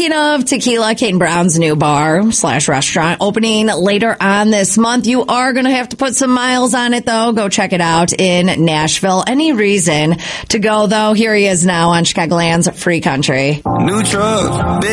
speaking of tequila, Kate and Brown's new bar / restaurant opening later on this month. You are going to have to put some miles on it, though. Go check it out in Nashville. Any reason to go, though? Here he is now on Chicagoland's Free Country. New truck,